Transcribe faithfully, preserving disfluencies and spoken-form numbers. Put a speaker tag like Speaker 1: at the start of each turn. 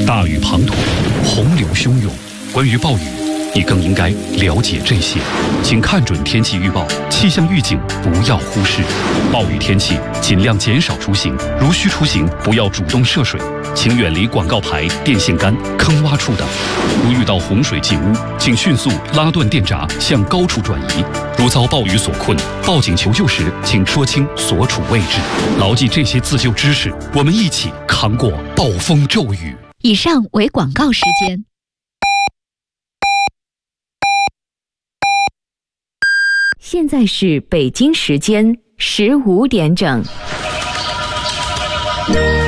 Speaker 1: 大雨滂沱，洪流汹涌。关于暴雨，你更应该了解这些。请看准天气预报，气象预警不要忽视。暴雨天气尽量减少出行，如需出行不要主动涉水，请远离广告牌、电线杆、坑洼处等。如遇到洪水进屋，请迅速拉断电闸，向高处转移。如遭暴雨所困，报警求救时，请说清所处位置。牢记这些自救知识，我们一起扛过暴风骤雨。
Speaker 2: 以上为广告时间。
Speaker 3: 现在是北京时间十五点整。